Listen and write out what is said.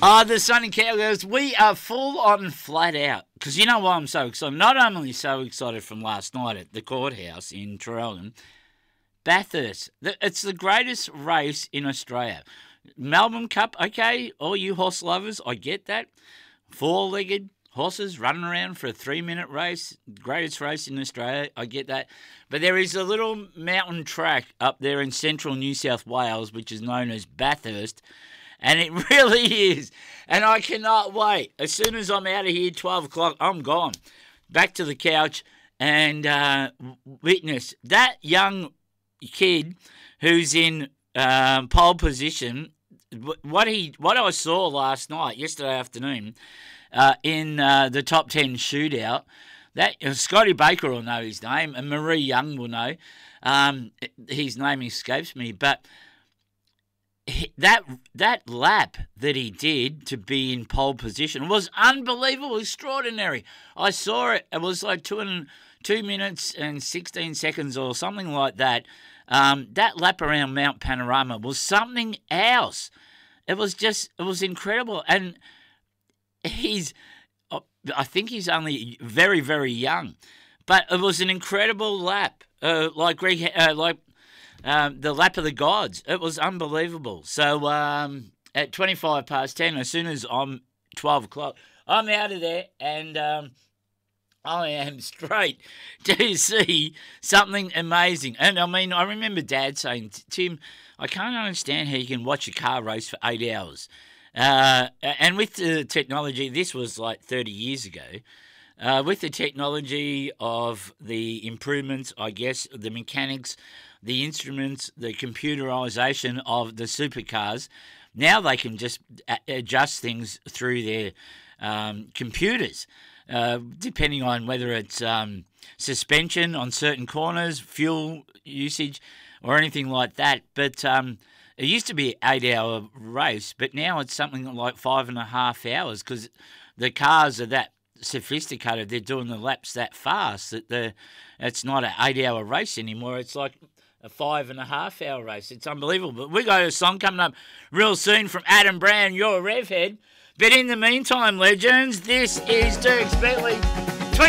Oh, the Sunny Cowgirls, we are full on flat out. Because you know why I'm so excited? Not only so excited from last night at the courthouse in Traralgon, Bathurst. It's the greatest race in Australia. Melbourne Cup, okay, all you horse lovers, I get that. Four-legged horses running around for a 3-minute race, greatest race in Australia, I get that. But there is a little mountain track up there in central New South Wales, which is known as Bathurst, and it really is. And I cannot wait. As soon as I'm out of here, 12 o'clock, I'm gone. Back to the couch and witness that young kid who's in pole position. What I saw yesterday afternoon, in the top 10 shootout, that Scotty Baker will know his name, and Marie Young will know. His name escapes me, but that lap that he did to be in pole position was unbelievable, extraordinary. I saw it. It was like 2 minutes and 16 seconds or something like that. That lap around Mount Panorama was something else. It was incredible. And I think he's only very, very young. But it was an incredible lap, like the lap of the gods. It was unbelievable. So at 25 past 10, as soon as I'm 12 o'clock, I'm out of there and I am straight to see something amazing. And I mean, I remember Dad saying, Tim, I can't understand how you can watch a car race for 8 hours. And with the technology, this was like 30 years ago, with the technology of the improvements, I guess, the mechanics, the instruments, the computerisation of the supercars, now they can just adjust things through their computers, depending on whether it's suspension on certain corners, fuel usage, or anything like that. But it used to be an 8-hour race, but now it's something like 5.5 hours because the cars are that sophisticated. They're doing the laps that fast that it's not an 8-hour race anymore. It's like a 5.5 hour race. It's unbelievable. But we got a song coming up real soon from Adam Brown, Your Revhead. But in the meantime, legends, this is Dirks Bentley.